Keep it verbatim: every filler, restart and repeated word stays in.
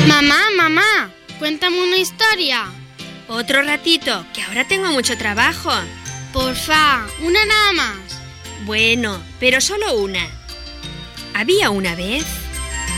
Mamá, mamá, cuéntame una historia. Otro ratito, que ahora tengo mucho trabajo. Porfa, una nada más. Bueno, pero solo una. Había una vez...